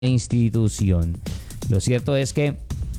institución. Lo cierto es que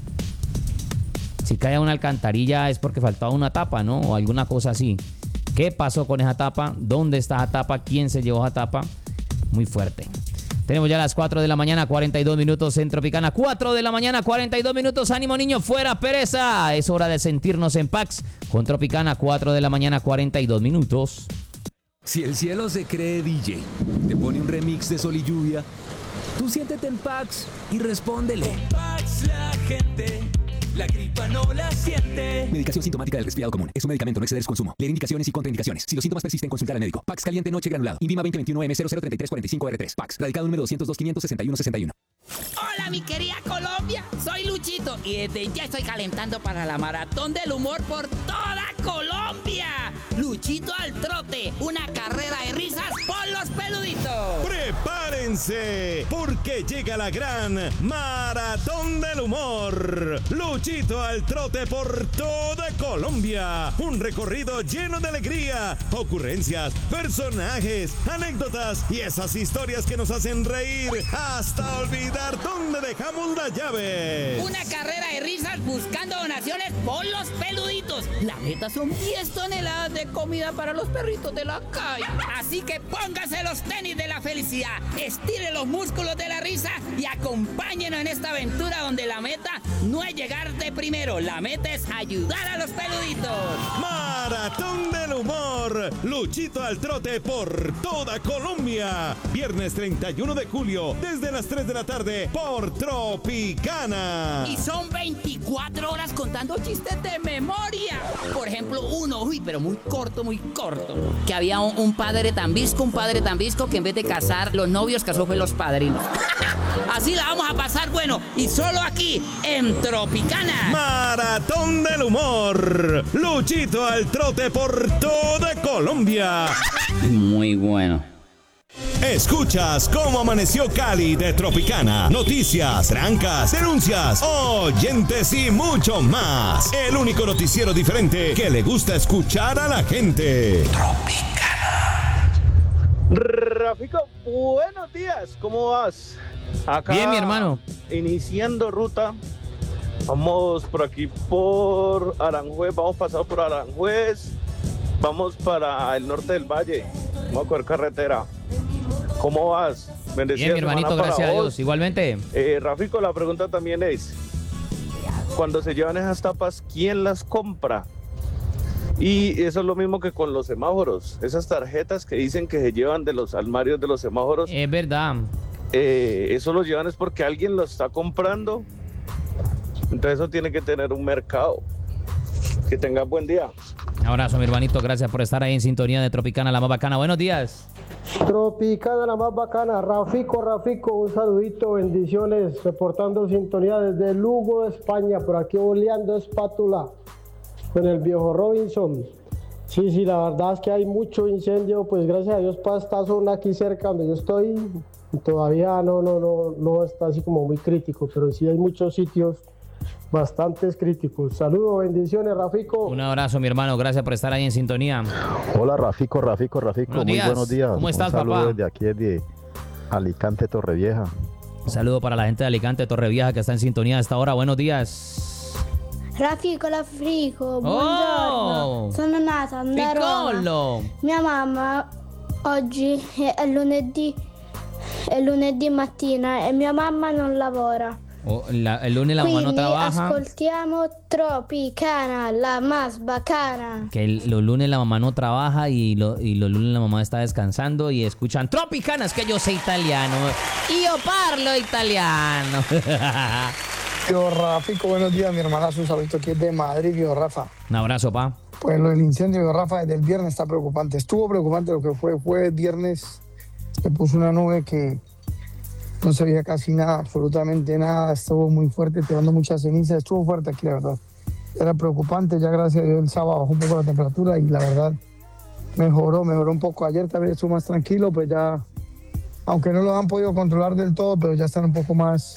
si cae una alcantarilla es porque faltaba una tapa, ¿no? O alguna cosa así. ¿Qué pasó con esa tapa? ¿Dónde está esa tapa? ¿Quién se llevó esa tapa? Muy fuerte. Tenemos ya las 4 de la mañana, 42 minutos en Tropicana. 4 de la mañana, 42 minutos. Ánimo, niño, fuera pereza. Es hora de sentirnos en Pax con Tropicana. 4 de la mañana, 42 minutos. Si el cielo se cree DJ, te pone un remix de Sol y Lluvia, tú siéntete en Pax y respóndele. En Pax la gente, la gripa no la siente. Medicación sintomática del resfriado común. Es un medicamento, no exceder su consumo. Leer indicaciones y contraindicaciones. Si los síntomas persisten, consultar al médico. Pax caliente noche granulado. Invima 2021M003345R3. Pax. Radicado número 202-561-61. Hola mi querida Colombia, soy Luchito y desde ya estoy calentando para la maratón del humor por toda Colombia. Luchito al trote, una carrera de risas por los peluditos. ¡Prepárense! Porque llega la gran Maratón del Humor. Luchito al trote por toda Colombia. Un recorrido lleno de alegría, ocurrencias, personajes, anécdotas y esas historias que nos hacen reír hasta olvidar dónde dejamos las llaves. Una carrera de risas buscando donaciones por los peluditos. La meta son 10 toneladas de comida para los perritos de la calle. Así que póngase los tenis de la felicidad, estire los músculos de la risa y acompáñenos en esta aventura donde la meta no es llegar de primero, la meta es ayudar a los peluditos. Maratón del Humor. Luchito al trote por toda Colombia. Viernes 31 de julio, desde las 3 de la tarde, por Tropicana. Y son 24 horas contando chistes de memoria. Por ejemplo, uno, pero muy corto, que había un padre tan visco que en vez de casar los novios, casó fue los padrinos. Así la vamos a pasar, bueno, y solo aquí, en Tropicana. Maratón del Humor. Luchito al trote por toda Colombia. Muy bueno. Escuchas cómo amaneció Cali de Tropicana. Noticias, trancas, denuncias, oyentes y mucho más. El único noticiero diferente que le gusta escuchar a la gente. Tropicana. Rafico, buenos días, ¿cómo vas? Acá, Bien, mi hermano. iniciando ruta. Vamos por aquí por Aranjuez, vamos pasado por Aranjuez. Vamos para el norte del valle. Vamos a coger carretera. ¿Cómo vas? Bien, mi hermanito, gracias a Dios. Igualmente. Rafico, la pregunta también es, cuando se llevan esas tapas, ¿quién las compra? Y eso es lo mismo que con los semáforos. Esas tarjetas que dicen que se llevan de los armarios de los semáforos. Es verdad. Eso lo llevan es porque alguien lo está comprando. Entonces eso tiene que tener un mercado. Que tengas buen día. Un abrazo, mi hermanito. Gracias por estar ahí en sintonía de Tropicana, la más bacana. Buenos días. Tropicana, la más bacana. Rafico, un saludito, bendiciones, reportando sintonía desde Lugo, España, por aquí oleando espátula con el viejo Robinson. Sí, la verdad es que hay mucho incendio, pues gracias a Dios para esta zona aquí cerca donde yo estoy, todavía no está así como muy crítico, pero sí hay muchos sitios bastantes críticos. Saludos, bendiciones, Rafico. Un abrazo, mi hermano. Gracias por estar ahí en sintonía. Hola, Rafico. Muy buenos días. ¿Cómo estás, papá? Un saludo papá? desde aquí, desde Alicante, Torrevieja. Un saludo para la gente de Alicante, Torrevieja, que está en sintonía a esta hora. Buenos días. Rafico, buongiorno. Sono nata a Roma. Piccolo. Mia mamma oggi è lunedì mattina e mia mamma non lavora. El lunes la mamá no Quindi trabaja. ascoltiamo Tropicana, la más bacana. Que los lunes la mamá no trabaja y los lunes la mamá está descansando y escuchan Tropicana. Es que yo sé italiano. Io parlo italiano. Yo, Rafico, buenos días, mi hermana, un saludo aquí de Madrid, yo, Rafa. Un abrazo, pa. Pues lo del incendio, yo, Rafa, desde el viernes está preocupante. Estuvo preocupante lo que fue viernes. Se puso una nube que no se veía casi nada, absolutamente nada. Estuvo muy fuerte, tirando mucha ceniza. Estuvo fuerte aquí, la verdad. Era preocupante, ya gracias a Dios el sábado bajó un poco la temperatura y la verdad mejoró un poco. Ayer también estuvo más tranquilo, pues ya, aunque no lo han podido controlar del todo, pero ya están un poco más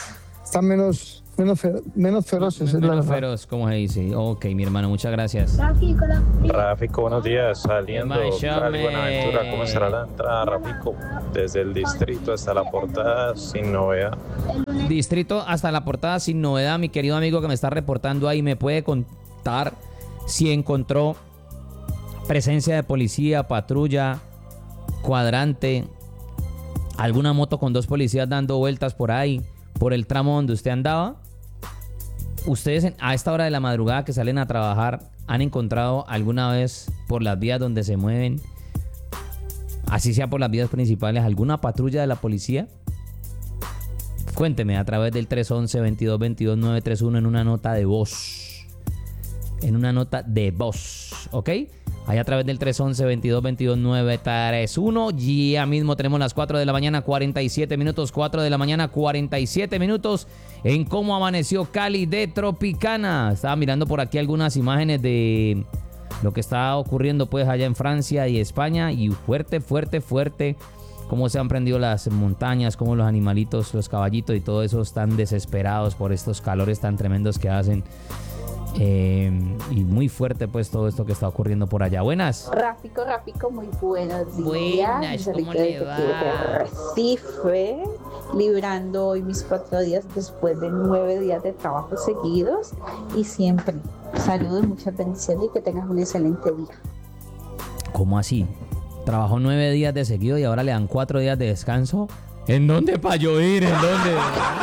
están menos feroces. Menos feroz, como se dice. Ok, mi hermano, muchas gracias. Rafico, buenos días. Saliendo de Buenaventura, ¿cómo será la entrada, Rafico? Desde el distrito hasta la portada, sin novedad. Distrito hasta la portada, sin novedad. Mi querido amigo que me está reportando ahí, ¿me puede contar si encontró presencia de policía, patrulla, cuadrante, alguna moto con 2 policías dando vueltas por ahí, por el tramo donde usted andaba? ¿Ustedes a esta hora de la madrugada que salen a trabajar han encontrado alguna vez por las vías donde se mueven, así sea por las vías principales, alguna patrulla de la policía? Cuénteme a través del 311-2222-931 en una nota de voz. En una nota de voz, ¿ok? Ahí a través del 311-2222-931. Ya mismo tenemos las 4 de la mañana, 47 minutos. 4 de la mañana, 47 minutos. En cómo amaneció Cali de Tropicana. Estaba mirando por aquí algunas imágenes de lo que está ocurriendo pues allá en Francia y España. Y fuerte. Cómo se han prendido las montañas, cómo los animalitos, los caballitos y todo eso están desesperados por estos calores tan tremendos que hacen. Y muy fuerte pues todo esto que está ocurriendo por allá. Buenas. Rafico, muy buenos días. Buenas, ¿cómo le va? Recife, librando hoy mis 4 días después de 9 días de trabajo seguidos. Y siempre, saludos, muchas bendiciones y que tengas un excelente día. ¿Cómo así? Trabajó 9 días de seguido y ahora le dan 4 días de descanso. ¿En dónde para yo ir? ¿En dónde?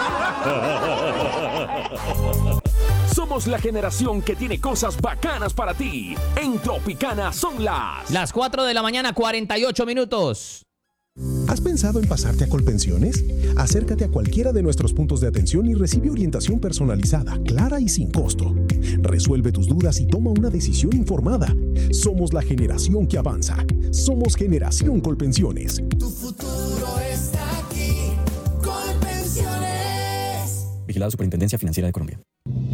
Somos la generación que tiene cosas bacanas para ti. En Tropicana son las 4 de la mañana, 48 minutos. ¿Has pensado en pasarte a Colpensiones? Acércate a cualquiera de nuestros puntos de atención y recibe orientación personalizada, clara y sin costo. Resuelve tus dudas y toma una decisión informada. Somos la generación que avanza. Somos Generación Colpensiones. Tu futuro está aquí. Colpensiones. Vigilado Superintendencia Financiera de Colombia.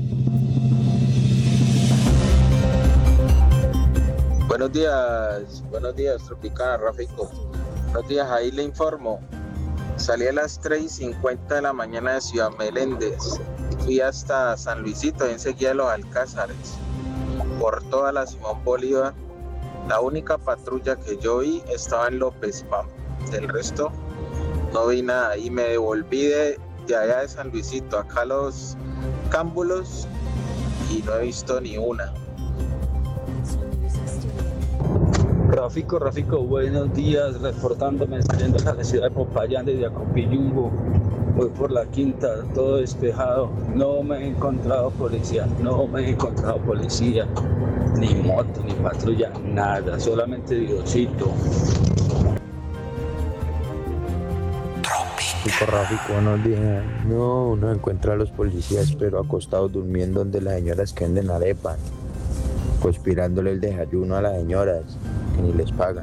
Buenos días, Tropicana, Rafico. Buenos días, ahí le informo. Salí a las 3:50 de la mañana de Ciudad Meléndez. Fui hasta San Luisito, enseguida de los Alcázares. Por toda la Simón Bolívar. La única patrulla que yo vi estaba en López Pam. Del resto, no vi nada. Y me devolví de allá de San Luisito, acá a los Cámbulos, y no he visto ni una. Rafico, buenos días, reportándome, saliendo a la ciudad de Popayán desde Acopiyungo. Voy por la quinta, todo despejado. No me he encontrado policía, ni moto, ni patrulla, nada, solamente Diosito. Rafico, buenos días. No, uno encuentra a los policías, pero acostados durmiendo donde las señoras que venden arepa, conspirándole el desayuno a las señoras que ni les pagan.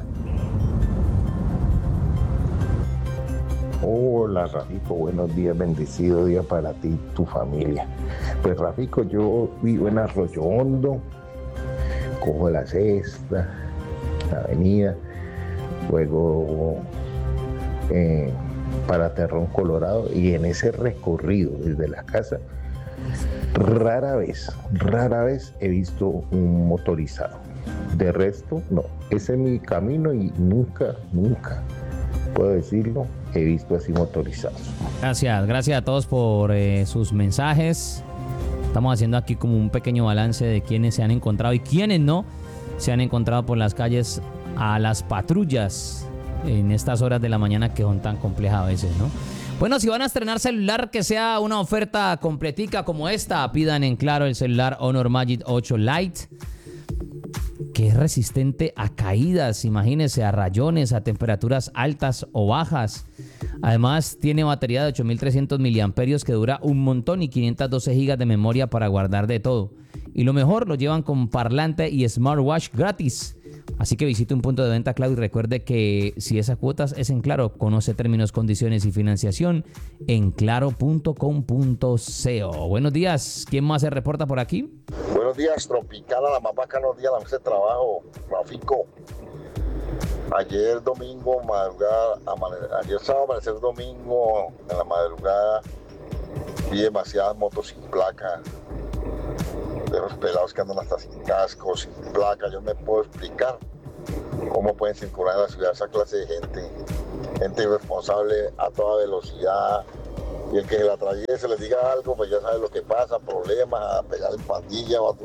Hola Rafico, buenos días, bendecido día para ti y tu familia. Pues Rafico, yo vivo en Arroyo Hondo, cojo la sexta, la avenida, luego para Terrón, Colorado, y en ese recorrido desde la casa rara vez he visto un motorizado. De resto, no, ese es mi camino y nunca, puedo decirlo, he visto así motorizados. Gracias a todos por sus mensajes. Estamos haciendo aquí como un pequeño balance de quiénes se han encontrado y quiénes no se han encontrado por las calles a las patrullas en estas horas de la mañana que son tan complejas a veces, ¿no? Bueno, si van a estrenar celular que sea una oferta completica como esta, pidan en Claro el celular Honor Magic 8 Lite, que es resistente a caídas, imagínense, a rayones, a temperaturas altas o bajas. Además, tiene batería de 8300 miliamperios que dura un montón y 512 gigas de memoria para guardar de todo. Y lo mejor, lo llevan con parlante y smartwatch gratis. Así que visite un punto de venta Claro y recuerde que si esas cuotas es en Claro, conoce términos, condiciones y financiación en claro.com.co. Buenos días, ¿quién más se reporta por aquí? Buenos días, Tropicana, la más bacana día, la mesa de trabajo, Rafico. Ayer domingo, ayer sábado, amanecer domingo, en la madrugada, Vi demasiadas motos sin placa, de los pelados que andan hasta sin casco, sin placa. Yo me puedo explicar cómo pueden circular en la ciudad esa clase de gente irresponsable a toda velocidad, y el que se la atraviese les diga algo, pues ya sabe lo que pasa, problemas, a pegar en pandilla o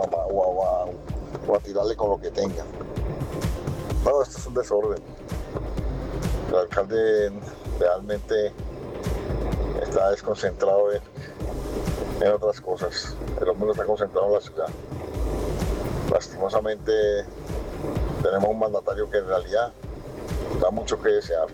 a tirarle con lo que tenga. No, esto es un desorden. El alcalde realmente está desconcentrado en otras cosas. El hombre no está concentrado en la ciudad. Lastimosamente tenemos un mandatario que en realidad da mucho que desear.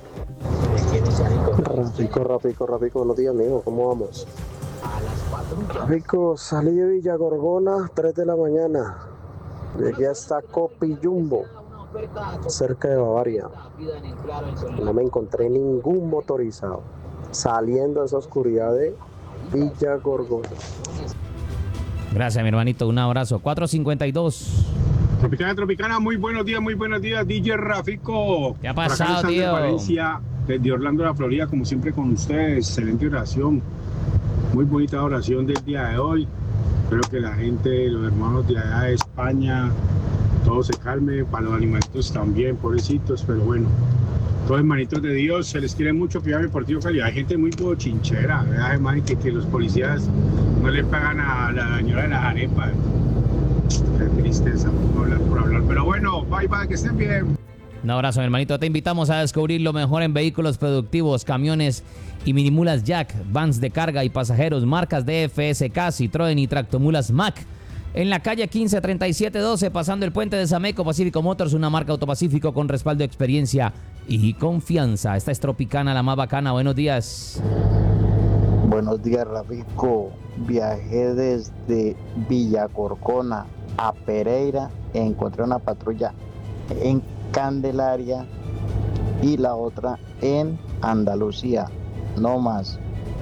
Rafico, buenos días, amigo, ¿cómo vamos? Rafico, salí de Villa Gorgona, 3 de la mañana. Llegué hasta Copillumbo, cerca de Bavaria. No me encontré ningún motorizado saliendo de esa oscuridad de Villa Gorgona. Gracias, mi hermanito, un abrazo. 452. Tropicana, muy buenos días, DJ Rafico. ¿Qué ha pasado, tío? Valencia, desde Orlando, la Florida, como siempre con ustedes, excelente oración, muy bonita oración del día de hoy. Espero que la gente, los hermanos de allá de España, todo se calme, para los animalitos también, pobrecitos, pero bueno, todos hermanitos de Dios, se les quiere mucho, Piedad Deportivo Cali. Hay gente muy bochinchera, ¿verdad? Además que los policías no le pagan a la señora de las arepas. Qué tristeza por hablar, pero bueno, bye, que estén bien. Un abrazo, mi hermanito. Te invitamos a descubrir lo mejor en vehículos productivos, camiones y minimulas Jack, vans de carga y pasajeros, marcas DFSK, Citroën y tractomulas Mack. En la calle 153712, pasando el puente de Sameco, Pacífico Motors, una marca Autopacífico con respaldo, experiencia y confianza. Esta es Tropicana, la más bacana. Buenos días. Buenos días, Rafico. Viajé desde Villa Gorgona a Pereira, encontré una patrulla en Candelaria y la otra en Andalucía, no más.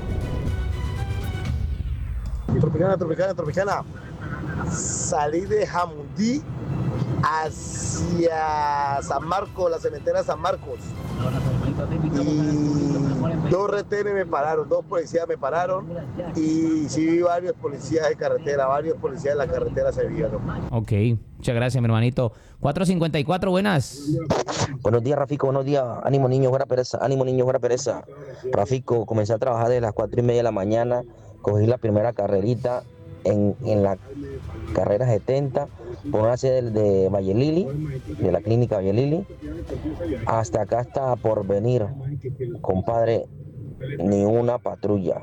Tropicana. Salí de Jamundí hacia San Marcos, la cementera San Marcos. Y 2 retenes me pararon, 2 policías me pararon, y sí vi varios policías de carretera, varios policías en la carretera se vieron. Ok, muchas gracias, mi hermanito. 454, buenas. Buenos días, Rafico, buenos días. Ánimo, niño, fuera pereza. Rafico, comencé a trabajar desde las 4:30 de la mañana, cogí la primera carrerita en la carrera 70 por una sede de Valle Lili, de la clínica Valle Lili, hasta acá está por venir, compadre, ni una patrulla,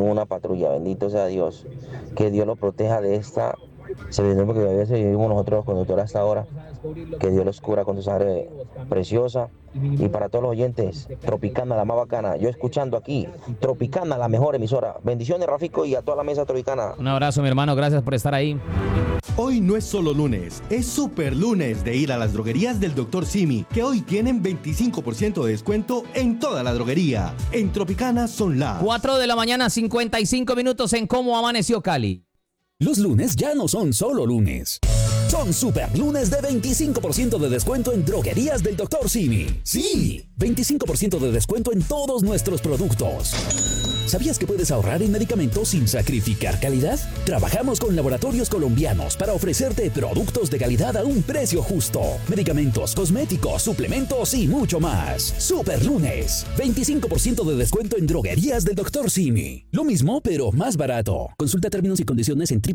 bendito sea Dios, que Dios lo proteja de esta servidumbre, porque a veces vivimos nosotros los conductores hasta ahora, que Dios los cura con su sangre preciosa. Y para todos los oyentes, Tropicana, la más bacana, yo escuchando aquí, Tropicana, la mejor emisora. Bendiciones, Rafico, y a toda la mesa Tropicana. Un abrazo, mi hermano, gracias por estar ahí. Hoy no es solo lunes, es super lunes de ir a las droguerías del Dr. Simi, que hoy tienen 25% de descuento en toda la droguería. En Tropicana son las 4 de la mañana, 55 minutos en Cómo Amaneció Cali. Los lunes ya no son solo lunes. Son super lunes de 25% de descuento en droguerías del Dr. Simi. Sí, 25% de descuento en todos nuestros productos. ¿Sabías que puedes ahorrar en medicamentos sin sacrificar calidad? Trabajamos con laboratorios colombianos para ofrecerte productos de calidad a un precio justo. Medicamentos, cosméticos, suplementos y mucho más. Super lunes, 25% de descuento en droguerías del Dr. Simi. Lo mismo, pero más barato. Consulta términos y condiciones en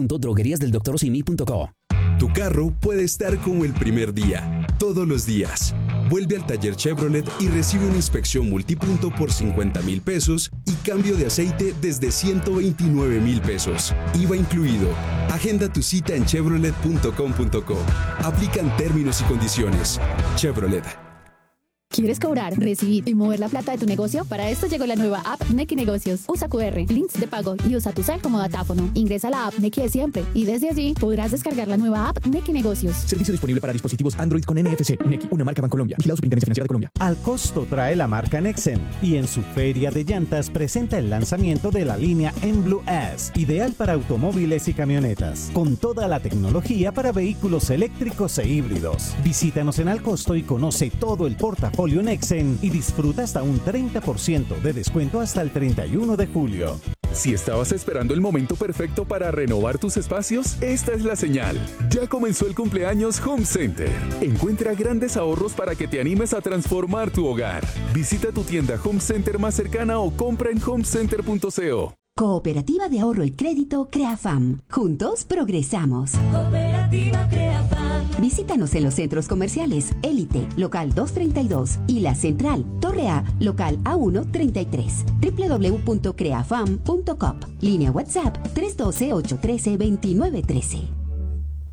www.drogueriasdeldoctorsimi.co. Tu carro puede estar como el primer día, todos los días. Vuelve al taller Chevrolet y recibe una inspección multipunto por 50,000 pesos y cambio de aceite desde 129,000 pesos. IVA incluido. Agenda tu cita en chevrolet.com.co. Aplican términos y condiciones. Chevrolet. ¿Quieres cobrar, recibir y mover la plata de tu negocio? Para esto llegó la nueva app Nequi Negocios. Usa QR, links de pago y usa tu cel como datáfono. Ingresa a la app Nequi de siempre y desde allí podrás descargar la nueva app Nequi Negocios. Servicio disponible para dispositivos Android con NFC. Nequi, una marca Bancolombia. Vigilado Superintendencia Financiera de Colombia. Al costo trae la marca Nexen y en su feria de llantas presenta el lanzamiento de la línea N-Blue S, ideal para automóviles y camionetas, con toda la tecnología para vehículos eléctricos e híbridos. Visítanos en Al Costo y conoce todo el portafolio Nexen y disfruta hasta un 30% de descuento hasta el 31 de julio. Si estabas esperando el momento perfecto para renovar tus espacios, esta es la señal. Ya comenzó el cumpleaños Home Center. Encuentra grandes ahorros para que te animes a transformar tu hogar. Visita tu tienda Home Center más cercana o compra en homecenter.co. Cooperativa de Ahorro y Crédito CREAFAM. Juntos progresamos. Cooperativa CREAFAM. Visítanos en los centros comerciales Élite, local 232, y La Central, Torre A, local A133. www.creafam.com. Línea WhatsApp 312-813-2913.